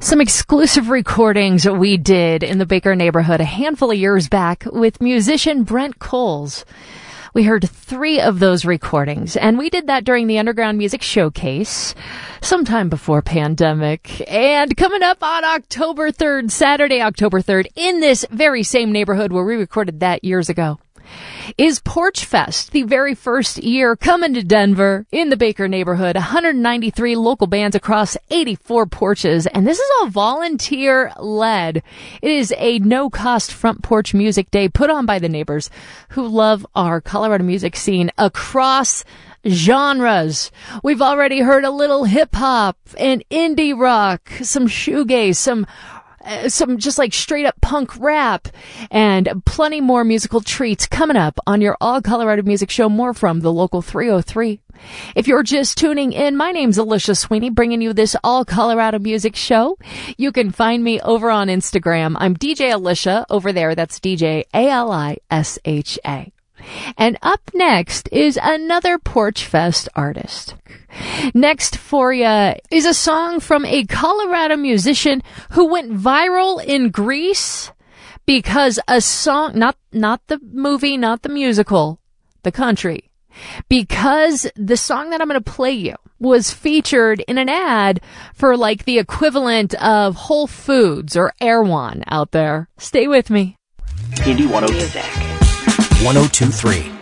Some exclusive recordings we did in the Baker neighborhood a handful of years back with musician Brent Coles. We heard 3 of those recordings, and we did that during the Underground Music Showcase sometime before pandemic. And coming up on October 3rd, Saturday, October 3rd, in this very same neighborhood where we recorded that years ago, is Porch Fest, the very first year coming to Denver in the Baker neighborhood. 193 local bands across 84 porches, and this is all volunteer-led. It is a no-cost front porch music day put on by the neighbors who love our Colorado music scene across genres. We've already heard a little hip-hop and indie rock, some shoegaze, some just like straight up punk rap, and plenty more musical treats coming up on your All Colorado Music Show. More from the local 303. If you're just tuning in, my name's Alicia Sweeney, bringing you this All Colorado Music Show. You can find me over on Instagram. I'm DJ Alicia over there. That's DJ ALISHA. And up next is another Porch Fest artist. Next for you is a song from a Colorado musician who went viral in Greece because a song, not the movie, not the musical, the country, because the song that I'm going to play you was featured in an ad for like the equivalent of Whole Foods or Erewhon out there. Stay with me. Indie 102. Music. 102.3